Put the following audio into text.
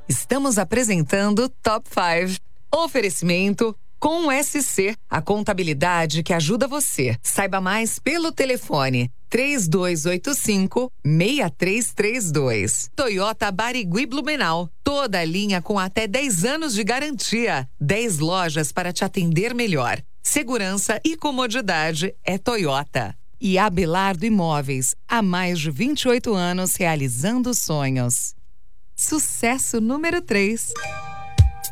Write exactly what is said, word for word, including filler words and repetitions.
Estamos apresentando Top cinco. Oferecimento com S C, a contabilidade que ajuda você. Saiba mais pelo telefone três dois oito cinco, seis três três dois. Toyota Barigui Blumenau. Toda a linha com até dez anos de garantia. dez lojas para te atender melhor. Segurança e comodidade é Toyota. E Abelardo Imóveis. Há mais de vinte e oito anos realizando sonhos. Sucesso número três.